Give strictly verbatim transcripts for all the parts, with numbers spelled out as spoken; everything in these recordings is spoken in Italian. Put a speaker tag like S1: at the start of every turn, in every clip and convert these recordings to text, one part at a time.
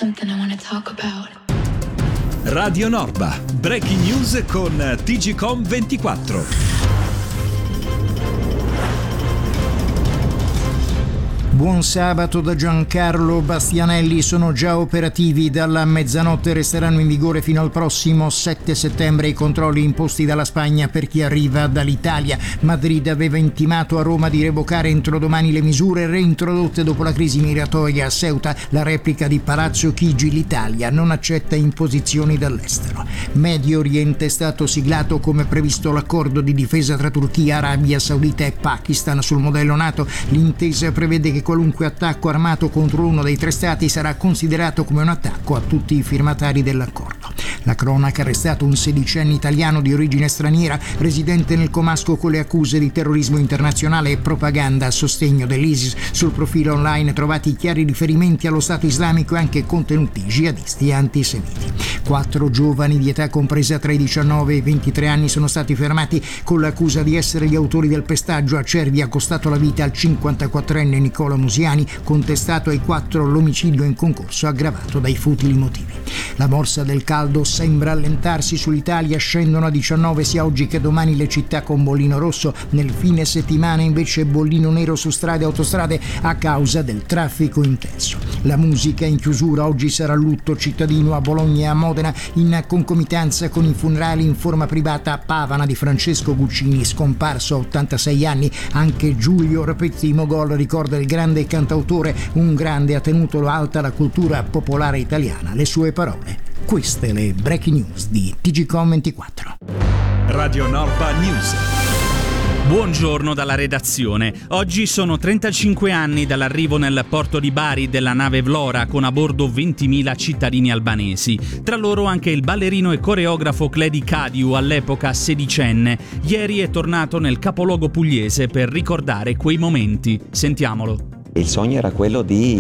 S1: something I want to talk about.
S2: Radio Norba, breaking news con T G Com ventiquattro.
S3: Buon sabato da Giancarlo Bastianelli. Sono già operativi dalla mezzanotte, resteranno in vigore fino al prossimo sette settembre i controlli imposti dalla Spagna per chi arriva dall'Italia. Madrid aveva intimato a Roma di revocare entro domani le misure reintrodotte dopo la crisi migratoria a Ceuta. La replica di Palazzo Chigi: l'Italia non accetta imposizioni dall'estero. Medio Oriente: è stato siglato come previsto l'accordo di difesa tra Turchia, Arabia Saudita e Pakistan sul modello NATO. L'intesa prevede che qualunque attacco armato contro uno dei tre stati sarà considerato come un attacco a tutti i firmatari dell'accordo. La cronaca: arrestato un sedicenne italiano di origine straniera residente nel comasco con le accuse di terrorismo internazionale e propaganda a sostegno dell'ISIS. Sul profilo online trovati chiari riferimenti allo Stato islamico e anche contenuti jihadisti e antisemiti. Quattro giovani di età compresa tra i diciannove e i ventitré anni sono stati fermati con l'accusa di essere gli autori del pestaggio a Cervia costato la vita al cinquantaquattrenne Nicola Musiani, contestato ai quattro l'omicidio in concorso aggravato dai futili motivi. La morsa del caldo sembra allentarsi sull'Italia, scendono a diciannove sia oggi che domani le città con bollino rosso, nel fine settimana invece bollino nero su strade e autostrade a causa del traffico intenso. La musica in chiusura: oggi sarà lutto cittadino a Bologna e a Modena in concomitanza con i funerali in forma privata a Pavana di Francesco Guccini, scomparso a ottantasei anni. Anche Giulio Rapetti Mogol ricorda il grande cantautore, un grande, ha tenuto alta la cultura popolare italiana. Le sue parole: queste le breaking news di T G Com ventiquattro.
S2: Radio Norba News.
S4: Buongiorno dalla redazione. Oggi sono trentacinque anni dall'arrivo nel porto di Bari della nave Vlora con a bordo ventimila cittadini albanesi. Tra loro anche il ballerino e coreografo Cledi Cadiu, all'epoca sedicenne. Ieri è tornato nel capoluogo pugliese per ricordare quei momenti. Sentiamolo.
S5: Il sogno era quello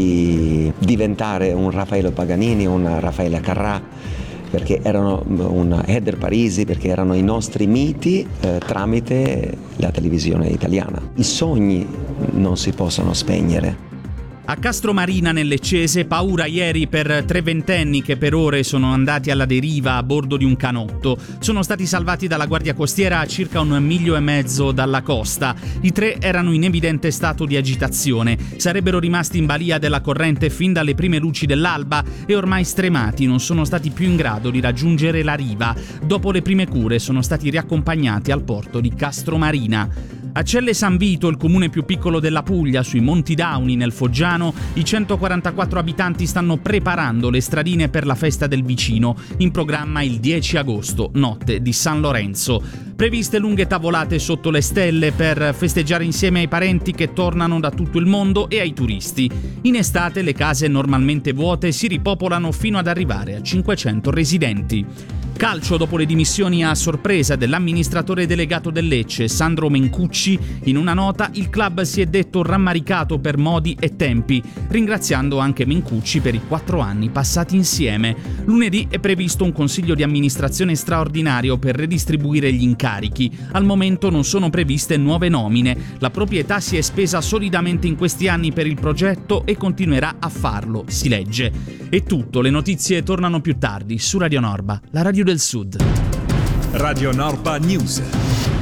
S5: di diventare un Raffaele Paganini, un Raffaele Carrà, perché erano un Eder Parisi, perché erano i nostri miti eh, tramite la televisione italiana. I sogni non si possono spegnere.
S4: A Castromarina nel Leccese, paura ieri per tre ventenni che per ore sono andati alla deriva a bordo di un canotto. Sono stati salvati dalla Guardia Costiera a circa un miglio e mezzo dalla costa. I tre erano in evidente stato di agitazione. Sarebbero rimasti in balia della corrente fin dalle prime luci dell'alba e ormai stremati non sono stati più in grado di raggiungere la riva. Dopo le prime cure sono stati riaccompagnati al porto di Castromarina. A Celle San Vito, il comune più piccolo della Puglia, sui Monti Dauni nel Foggiano, i centoquarantaquattro abitanti stanno preparando le stradine per la festa del vicino, in programma il dieci agosto, notte di San Lorenzo. Previste lunghe tavolate sotto le stelle per festeggiare insieme ai parenti che tornano da tutto il mondo e ai turisti. In estate le case normalmente vuote si ripopolano fino ad arrivare a cinquecento residenti. Calcio: dopo le dimissioni a sorpresa dell'amministratore delegato del Lecce, Sandro Mencucci, in una nota il club si è detto rammaricato per modi e tempi, ringraziando anche Mencucci per i quattro anni passati insieme. Lunedì è previsto un consiglio di amministrazione straordinario per redistribuire gli incarichi. Al momento non sono previste nuove nomine. La proprietà si è spesa solidamente in questi anni per il progetto e continuerà a farlo, si legge. È tutto, le notizie tornano più tardi su Radio Norba, la radio del Sud.
S2: Radio Norba News.